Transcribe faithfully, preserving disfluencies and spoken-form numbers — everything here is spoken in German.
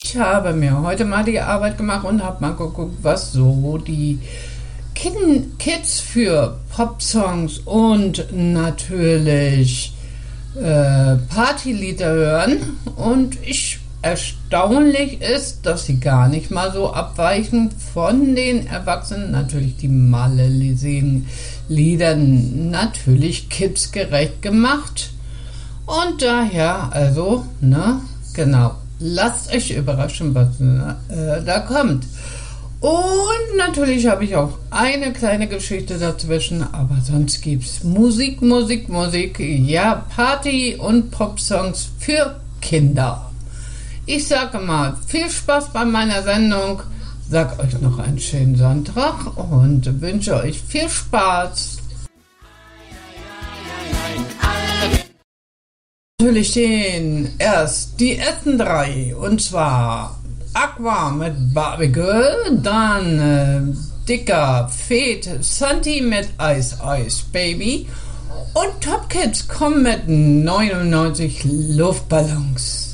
Ich habe mir heute mal die Arbeit gemacht und habe mal geguckt, was so die Kid- Kids für Popsongs und natürlich äh, Partylieder hören. Und ich erstaunlich ist, dass sie gar nicht mal so abweichen von den Erwachsenen. Natürlich die malelisigen Lieder, natürlich kidsgerecht gemacht. Und daher, also, ne, genau, lasst euch überraschen, was äh, da kommt. Und natürlich habe ich auch eine kleine Geschichte dazwischen, aber sonst gibt's Musik, Musik, Musik, ja, Party- und Popsongs für Kinder. Ich sage mal, viel Spaß bei meiner Sendung, sag euch noch einen schönen Sonntag und wünsche euch viel Spaß. Natürlich den erst die ersten drei, und zwar Aqua mit Barbie Girl, dann äh, Dicker Fed Santi mit Ice Ice Baby und Top Kids kommen mit neunundneunzig Luftballons.